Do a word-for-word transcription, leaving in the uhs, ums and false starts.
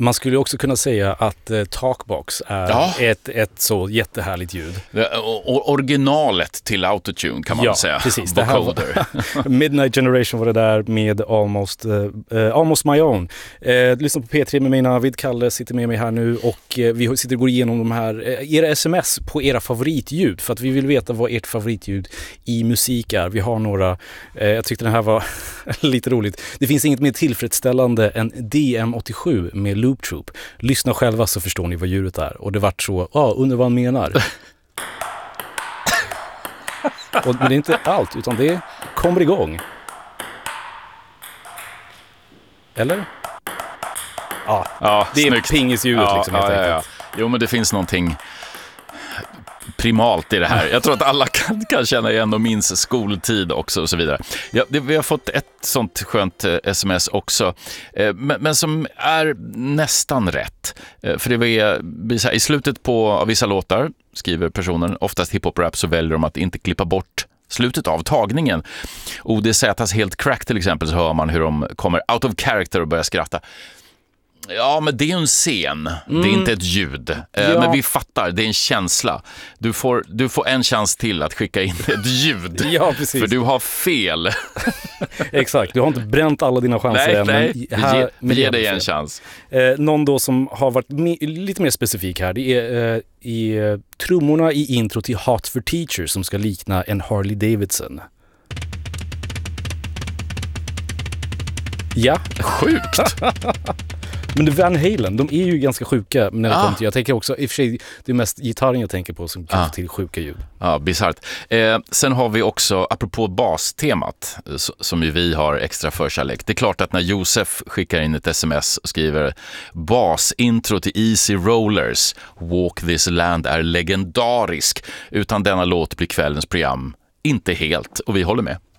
Man skulle också kunna säga att eh, Talkbox är ja. ett, ett så jättehärligt ljud. O- originalet till Autotune kan man ja, väl säga. Precis. Det här var, Midnight Generation var det där med Almost, uh, Almost My Own. Uh, lyssna på P tre med mig, Navid. Kalle sitter med mig här nu och uh, vi sitter och går igenom de här, uh, era sms på era favoritljud för att vi vill veta vad ert favoritljud i musik är. Vi har några, uh, jag tyckte den här var lite roligt. Det finns inget mer tillfredsställande än D M åttiosju med Loop Troop. Lyssna själva så förstår ni vad ljudet är. Och det vart så, ja, ah, undrar vad han menar. Och, men det är inte allt, utan det kommer igång. Eller? Ja, ja det är snyggt. pingisljudet ja, liksom. Ja, ja, ja. Jo, men det finns någonting primalt i det här. Jag tror att alla kan, kan känna igen och minns skoltid också och så vidare. Ja, det, vi har fått ett sånt skönt eh, sms också, eh, men, men som är nästan rätt. Eh, för det var så här, i slutet på av vissa låtar skriver personen, oftast hiphop-rap, så väljer de att inte klippa bort slutet av tagningen. O D Z:s Helt Crack till exempel, så hör man hur de kommer out of character och börjar skratta. Ja, men det är ju en scen. Mm. Det är inte ett ljud. Ja. Men vi fattar, det är en känsla. Du får, du får en chans till att skicka in ett ljud. Ja, precis. För du har fel. Exakt, du har inte bränt alla dina chanser nej, än. Nej, men här, ge, ge dig en chans. Eh, någon då som har varit me- lite mer specifik här, det är eh, i eh, trummorna i intro till Hot for Teachers som ska likna en Harley Davidson. Ja. Sjukt. Men det Van Halen, de är ju ganska sjuka när det ah. kommer till, jag tänker också, i och för sig, det är mest gitarren jag tänker på som kan ah. få till sjuka ljud. Ja, bisarrt. Eh, sen har vi också, apropå bastemat, som ju vi har extra förkärlek. Det är klart att när Josef skickar in ett sms och skriver basintro till Easy Rollers, Walk This Land är legendarisk. Utan denna låt blir kvällens program inte helt, och vi håller med.